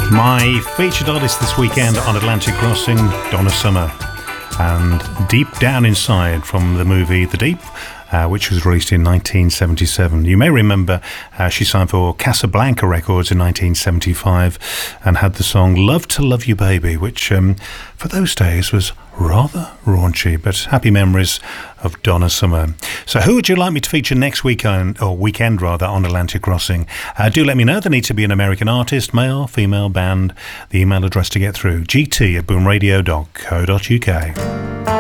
My featured artist this weekend on Atlantic Crossing, Donna Summer, and Deep Down Inside from the movie The Deep, which was released in 1977. You may remember she signed for Casablanca Records in 1975 and had the song Love to Love You Baby, which for those days was rather raunchy, but happy memories of Donna Summer. So who would you like me to feature next weekend on Atlantic Crossing? Do let me know. There needs to be an American artist, male, female, band. The email address to get through, gt@boomradio.co.uk.